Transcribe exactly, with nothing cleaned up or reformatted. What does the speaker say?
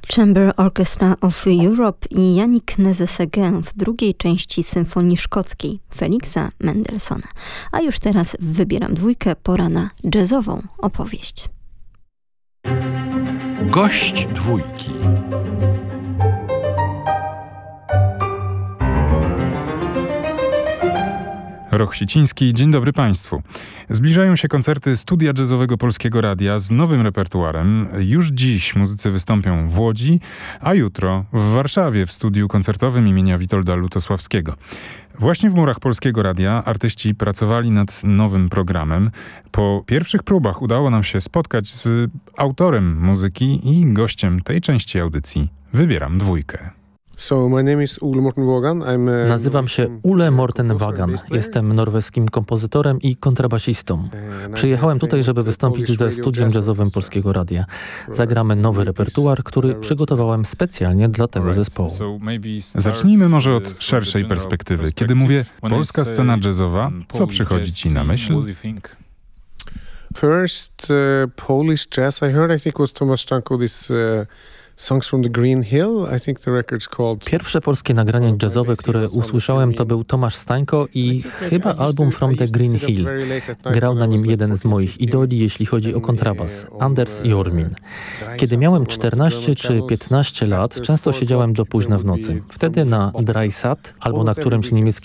Chamber Orchestra of Europe i Yannick Nézet-Séguin w drugiej części Symfonii Szkockiej Felixa Mendelssohna. A już teraz wybieram dwójkę, pora na jazzową opowieść. Gość dwójki. Rochsiciński, dzień dobry Państwu. Zbliżają się koncerty Studia Jazzowego Polskiego Radia z nowym repertuarem. Już dziś muzycy wystąpią w Łodzi, a jutro w Warszawie w studiu koncertowym imienia Witolda Lutosławskiego. Właśnie w murach Polskiego Radia artyści pracowali nad nowym programem. Po pierwszych próbach udało nam się spotkać z autorem muzyki i gościem tej części audycji. Wybieram dwójkę. So, my name is Ole Morten Vågan. I'm, uh, Nazywam się Ole Morten Vågan. Jestem norweskim kompozytorem i kontrabasistą. Przyjechałem tutaj, żeby wystąpić ze studiem jazzowym Polskiego Radia. Zagramy nowy repertuar, który przygotowałem specjalnie dla tego zespołu. Zacznijmy może od szerszej perspektywy. Kiedy mówię polska scena jazzowa, co przychodzi Ci na myśl? First, uh, Polish jazz I heard, I think was Thomas Stanko, this uh, Songs from the Green Hill. I think the record's called... Pierwsze polskie nagranie jazzowe, które usłyszałem, to był Tomasz Stańko i chyba album From the Green Hill. Grał na nim jeden z moich idoli, jeśli chodzi o kontrabas, Anders Jormin. Kiedy miałem czternaście czy piętnaście lat, często siedziałem do późna w nocy. Wtedy na Dreisat albo na którymś niemieckim